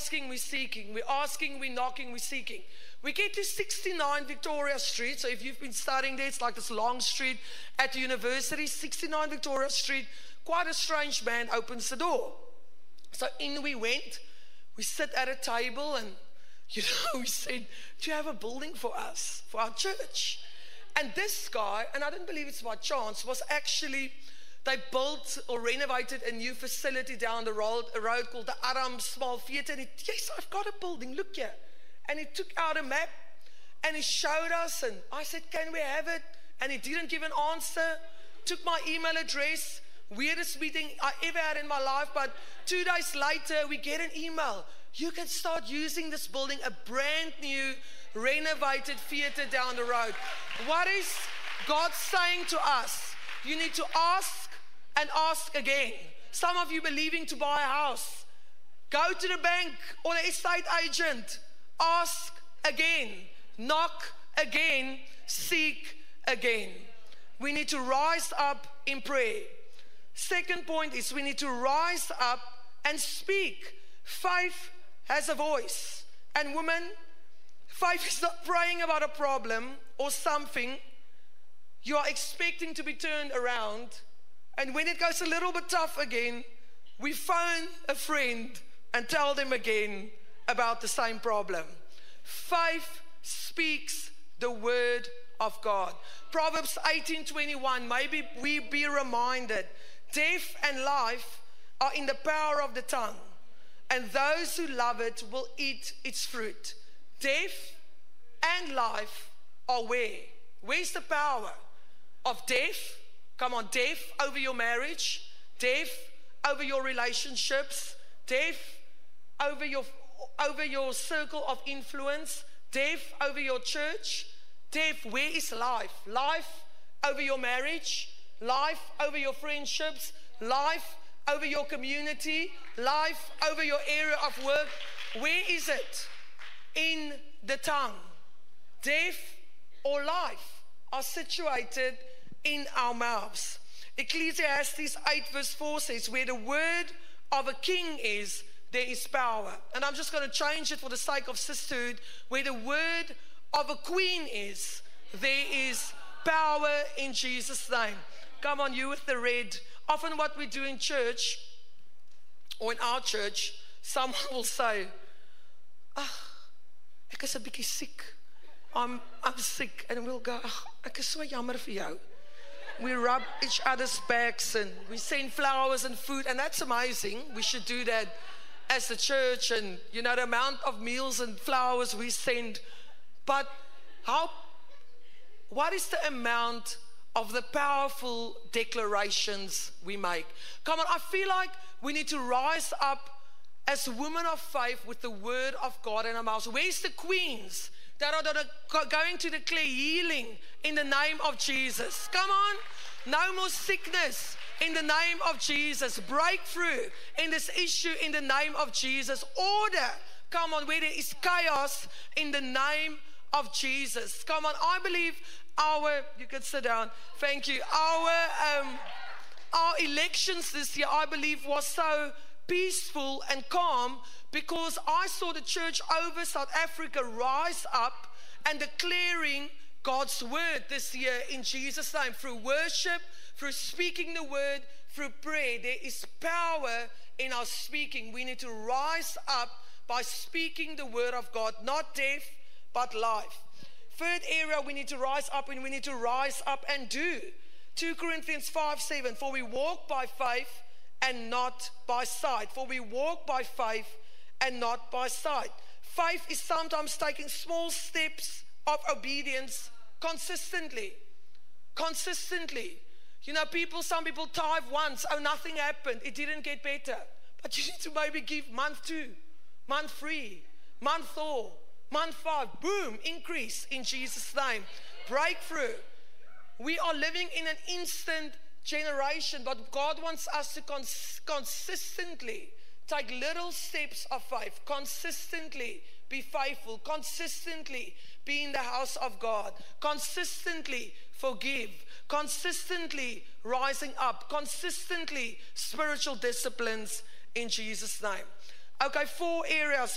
asking, we're seeking. We're asking, we're knocking, we're seeking. We get to 69 Victoria Street. So if you've been studying there, it's like this long street at the university. 69 Victoria Street. Quite a strange man opens the door. So in we went. We sit at a table and, we said, do you have a building for us, for our church? And this guy, and I don't believe it's by chance, was actually, they built or renovated a new facility down the road, a road called the Aram Small Theatre. And yes, I've got a building, look here. And he took out a map and he showed us, and I said, can we have it? And he didn't give an answer. Took my email address, weirdest meeting I ever had in my life, but 2 days later we get an email. You can start using this building, a brand new renovated theater down the road. What is God saying to us? You need to ask and ask again. Some of you believing to buy a house. Go to the bank or the estate agent. Ask again. Knock again. Seek again. We need to rise up in prayer. Second point is we need to rise up and speak. Faith has a voice. And women, faith is not praying about a problem or something you are expecting to be turned around. And when it goes a little bit tough again, we phone a friend and tell them again about the same problem. Faith speaks the word of God. Proverbs 18:21, maybe we be reminded, death and life are in the power of the tongue, and those who love it will eat its fruit. Death and life are where? Where's the power? Of death? Come on, death over your marriage, death over your relationships, death over your circle of influence, death over your church, death. Where is life? Life over your marriage, life over your friendships, life over your community, life over your area of work. Where is it? In the tongue. Death or life are situated in our mouths. Ecclesiastes 8:4 says, where the word of a king is, there is power. And I'm just going to change it for the sake of sisterhood. Where the word of a queen is, there is power in Jesus' name. Come on, you with the red. Often what we do in church, or in our church, someone will say, ek is 'n bietjie siek. I'm sick. And we'll go, ek is so jammer vir jou. We rub each other's backs and we send flowers and food, and that's amazing. We should do that as a church, and the amount of meals and flowers we send. But what is the amount of the powerful declarations we make? Come on, I feel like we need to rise up as women of faith with the word of God in our mouths. Where's the queens that are going to declare healing in the name of Jesus? Come on. No more sickness in the name of Jesus. Breakthrough in this issue in the name of Jesus. Order. Come on, where there is chaos in the name of Jesus. Come on, I believe you can sit down. Thank you. Our elections this year, I believe, was so peaceful and calm because I saw the church over South Africa rise up and declaring God's word this year in Jesus' name, through worship, through speaking the word, through prayer. There is power in our speaking. We need to rise up by speaking the word of God, not death, but life. Third area we need to rise up, and we need to rise up and do. 2 Corinthians 5:7, for we walk by faith and not by sight. For we walk by faith and not by sight. Faith is sometimes taking small steps of obedience consistently. Consistently. Some people tithe once, nothing happened, it didn't get better. But you need to maybe give month 2, month 3, month 4, month 5, boom, increase in Jesus' name. Breakthrough. We are living in an instant generation, but God wants us to consistently take little steps of faith, consistently be faithful, consistently be in the house of God, consistently forgive, consistently rising up, consistently spiritual disciplines in Jesus' name. Okay, 4 areas.